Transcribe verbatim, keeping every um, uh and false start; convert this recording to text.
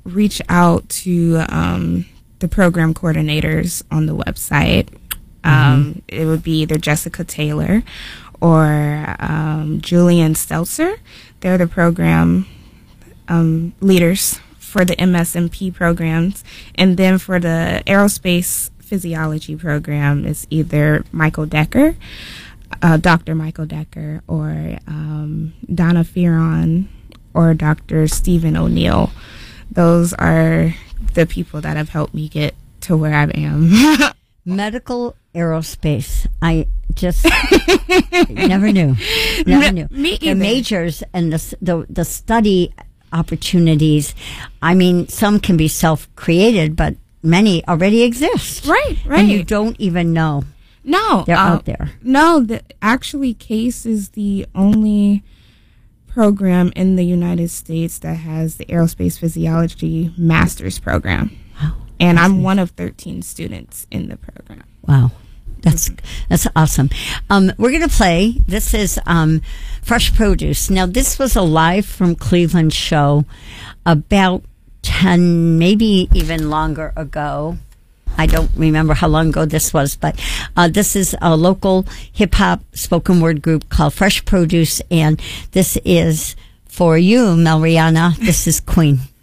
reach out to um, the program coordinators on the website. Um, mm-hmm. It would be either Jessica Taylor or um, Julian Stelzer. They're the program um, leaders for the M S M P programs. And then for the aerospace physiology program, it's either Michael Decker, uh, Doctor Michael Decker, or um, Donna Fearon, or Doctor Stephen O'Neill. Those are the people that have helped me get to where I am. Medical aerospace. I just never knew. Never knew. Me the majors and the, the the study opportunities. I mean, some can be self-created, but many already exist. Right, right. And you don't even know. No, they're uh, out there. No, the, actually, CASE is the only program in the United States that has the aerospace physiology master's program. Wow. And I'm one of thirteen students in the program. Wow. That's that's awesome. Um, we're going to play. This is um, Fresh Produce. Now, this was a live from Cleveland show about ten, maybe even longer ago. I don't remember how long ago this was, but uh, this is a local hip-hop spoken word group called Fresh Produce, and this is for you, Melriana. This is Queen.